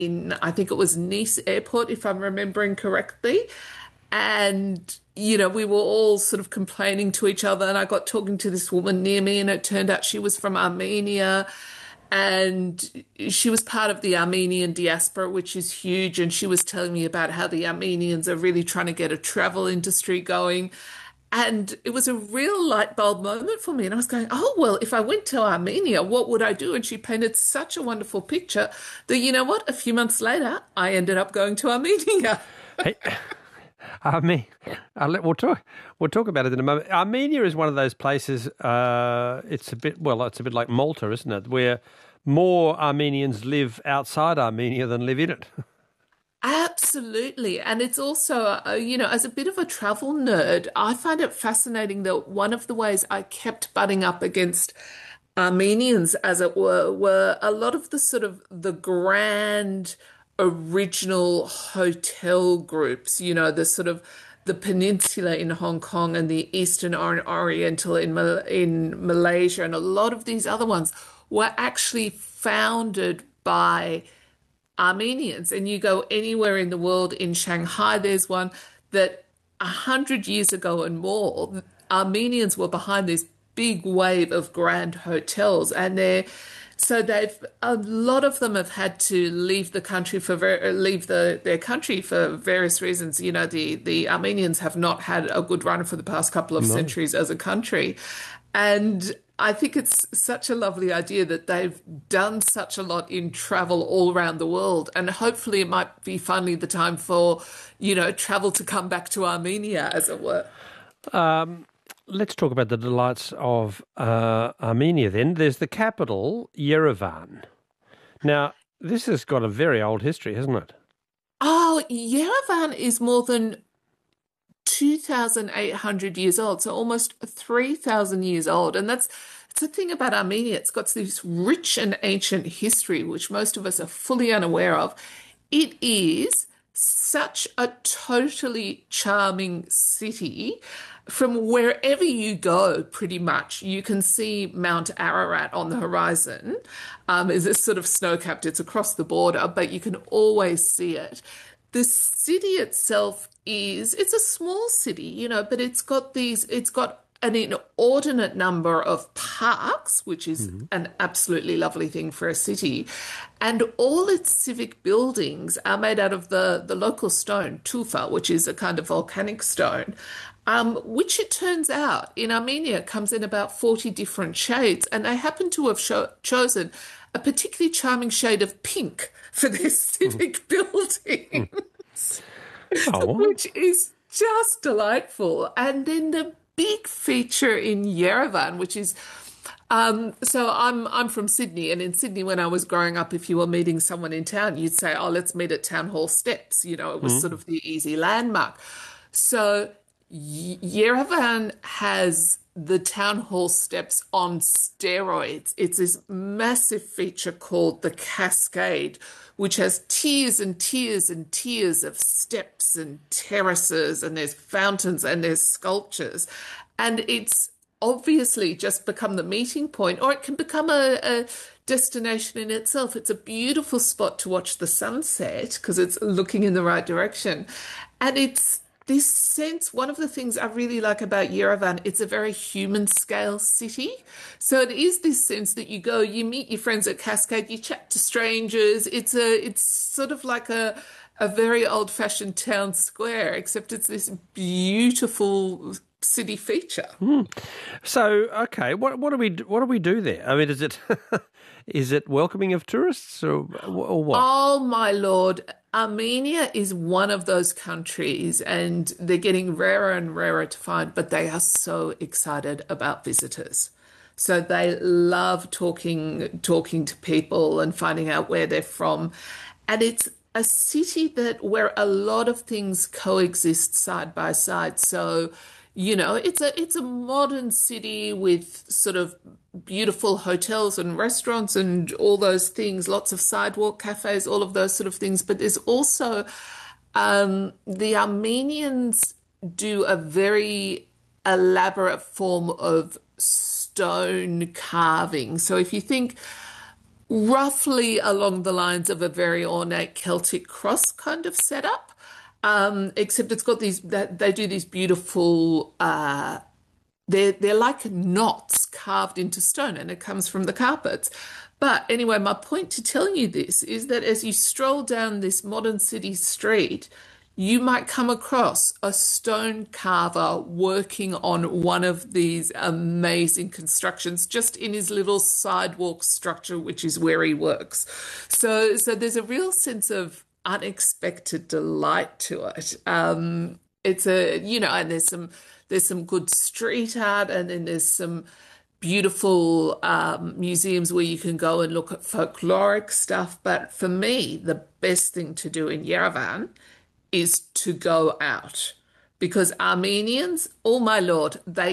in I think it was Nice Airport, if I'm remembering correctly. And, we were all sort of complaining to each other. And I got talking to this woman near me, and it turned out she was from Armenia. And she was part of the Armenian diaspora, which is huge. And she was telling me about how the Armenians are really trying to get a travel industry going. And it was a real light bulb moment for me. And I was going, oh, well, if I went to Armenia, what would I do? And she painted such a wonderful picture that, you know what? A few months later, I ended up going to Armenia. Hey, we'll talk about it in a moment. Armenia is one of those places. It's a bit like Malta, isn't it? Where more Armenians live outside Armenia than live in it. Absolutely. And it's also, as a bit of a travel nerd, I find it fascinating that one of the ways I kept butting up against Armenians, as it were a lot of the sort of the grand original hotel groups, the sort of the Peninsula in Hong Kong and the Eastern Oriental in Malaysia, and a lot of these other ones were actually founded by Armenians. And you go anywhere in the world, in Shanghai, there's one that 100 years ago and more, Armenians were behind this big wave of grand hotels, and a lot of them have had to leave the country their country for various reasons. The Armenians have not had a good run for the past couple of centuries as a country. And I think it's such a lovely idea that they've done such a lot in travel all around the world. And hopefully it might be finally the time for, travel to come back to Armenia, as it were. Let's talk about the delights of Armenia then. There's the capital, Yerevan. Now, this has got a very old history, hasn't it? Oh, Yerevan is more than 2,800 years old, so almost 3,000 years old. And it's the thing about Armenia. It's got this rich and ancient history, which most of us are fully unaware of. It is such a totally charming city. From wherever you go, pretty much, you can see Mount Ararat on the horizon. It's sort of snow-capped, it's across the border, but you can always see it. The city itself it's a small city, but it's got an inordinate number of parks, which is an absolutely lovely thing for a city. And all its civic buildings are made out of the local stone, tufa, which is a kind of volcanic stone, which it turns out in Armenia comes in about 40 different shades. And they happen to have chosen a particularly charming shade of pink for their civic buildings, which is just delightful. And then the big feature in Yerevan, which is so I'm from Sydney, and in Sydney when I was growing up, if you were meeting someone in town, you'd say, oh, let's meet at Town Hall Steps. It was sort of the easy landmark. So Yerevan has the Town Hall Steps on steroids. It's this massive feature called the Cascade, which has tiers and tiers and tiers of steps and terraces, and there's fountains and there's sculptures. And it's obviously just become the meeting point, or it can become a destination in itself. It's a beautiful spot to watch the sunset because it's looking in the right direction. And it's this sense, one of the things I really like about Yerevan, it's a very human scale city. So it is this sense that you go, you meet your friends at Cascade, you chat to strangers. It's sort of like a very old fashioned town square, except it's this beautiful city feature. So, okay, what do we do there? I mean, is it is it welcoming of tourists or what? Oh my Lord, Armenia is one of those countries, and they're getting rarer and rarer to find, but they are so excited about visitors. So they love talking to people and finding out where they're from. And it's a city where a lot of things coexist side by side. So, it's a modern city with sort of beautiful hotels and restaurants and all those things, lots of sidewalk cafes, all of those sort of things. But there's also the Armenians do a very elaborate form of stone carving. So if you think roughly along the lines of a very ornate Celtic cross kind of setup. Except it's got these that they do these beautiful they're like knots carved into stone and it comes from the carpets. But anyway, my point to telling you this is that as you stroll down this modern city street, you might come across a stone carver working on one of these amazing constructions just in his little sidewalk structure, which is where he works. So there's a real sense of unexpected delight to it. It's a, and there's some good street art, and then there's some beautiful museums where you can go and look at folkloric stuff. But for me, the best thing to do in Yerevan is to go out because Armenians, oh my Lord, they